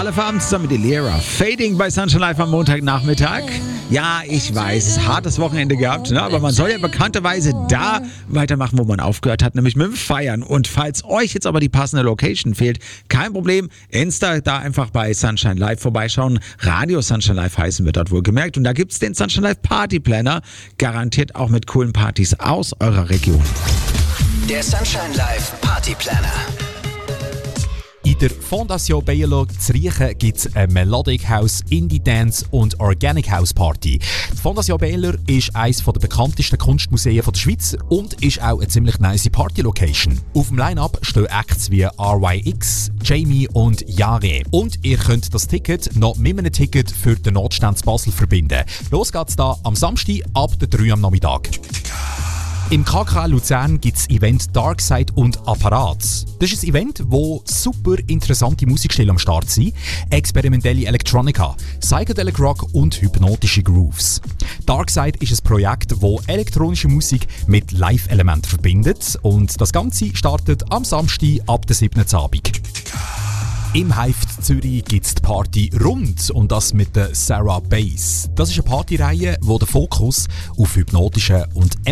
Alle Abend zusammen mit Elira. Fading bei Sunshine Live am Montagnachmittag. Ja, ich weiß, es ist ein hartes Wochenende gehabt, ne? Aber man soll ja bekannterweise da weitermachen, wo man aufgehört hat, nämlich mit dem Feiern. Und falls euch jetzt aber die passende Location fehlt, kein Problem. Insta da einfach bei Sunshine Live vorbeischauen. Radio Sunshine Live heißen wir dort wohl gemerkt. Und da gibt's den Sunshine Live Party Planner. Garantiert auch mit coolen Partys aus eurer Region. Der Sunshine Live Party Planner. In der Fondation Bayerlo zu Riechen gibt es eine Melodic House, Indie Dance und Organic House Party. Die Fondation Bayerlo ist eines der bekanntesten Kunstmuseen der Schweiz und ist auch eine ziemlich nice Party-Location. Auf dem Line-Up stehen Acts wie RYX, Jamie und Yare. Und ihr könnt das Ticket noch mit einem Ticket für den Notstand zu Basel verbinden. Los geht's da am Samstag ab der 3 am Nachmittag. Im KK Luzern gibt es Event Darkside und Apparat. Das ist ein Event, wo super interessante Musikstile am Start sind. Experimentelle Electronica, Psychedelic Rock und hypnotische Grooves. Darkside ist ein Projekt, das elektronische Musik mit Live-Elementen verbindet. Und das Ganze startet am Samstag ab der 7. Abend. Im Hive Zürich gibt es die Party Rund und das mit der Sarah Bass. Das ist eine Partyreihe, die den Fokus auf hypnotische und